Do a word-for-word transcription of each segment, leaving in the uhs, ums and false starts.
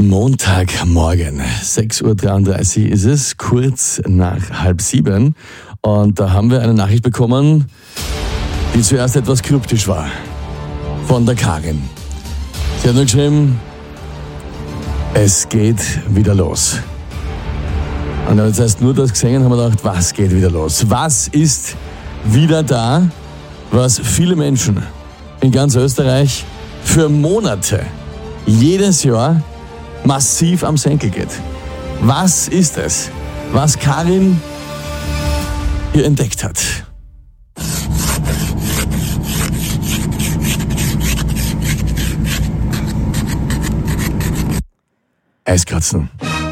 Montagmorgen, sechs Uhr dreiunddreißig ist es, kurz nach halb sieben. Und da haben wir eine Nachricht bekommen, die zuerst etwas kryptisch war. Von der Karin. Sie hat nur geschrieben, es geht wieder los. Und als erst nur das gesehen haben wir gedacht, was geht wieder los? Was ist wieder da, was viele Menschen in ganz Österreich für Monate, jedes Jahr massiv am Senkel geht? Was ist es, was Karin hier entdeckt hat? Eiskratzen.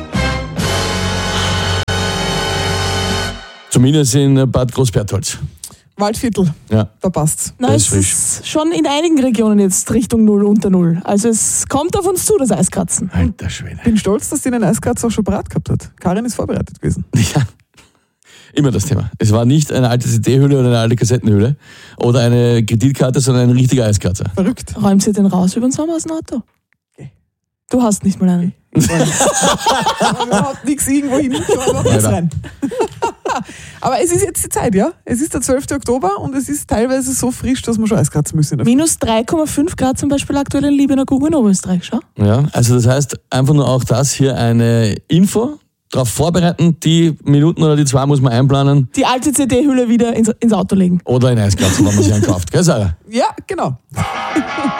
Zumindest in Bad Großbertholz. Waldviertel, Ja. da passt's. Nein, Das es ist frisch. ist schon in einigen Regionen jetzt Richtung Null, unter Null. Also es kommt auf uns zu, das Eiskratzen. Alter Schwede. Ich bin stolz, dass die den Eiskratzer auch schon parat gehabt hat. Karin ist vorbereitet gewesen. Ja, immer das Thema. Es war nicht eine alte C D-Hülle oder eine alte Kassettenhülle oder eine Kreditkarte, sondern ein richtiger Eiskratzer. Verrückt. Räumt sie den raus über den Sommer aus dem Auto? Okay. Du hast nicht mal einen. Ich habe überhaupt nichts irgendwo hin. Ich habe noch nichts Leider. rein. Aber es ist jetzt die Zeit, ja? Es ist der zwölfte Oktober und es ist teilweise so frisch, dass wir schon Eiskratzen müssen. in der Früh. Minus drei Komma fünf Grad zum Beispiel aktuell in Liebenau in Oberösterreich. Schau. Ja, also das heißt, einfach nur auch das hier eine Info, darauf vorbereiten, die Minuten oder die zwei muss man einplanen Die alte C D-Hülle wieder ins, ins Auto legen. oder in Eiskratzer, wenn man sie einkauft. Gell, Sarah? Ja, genau.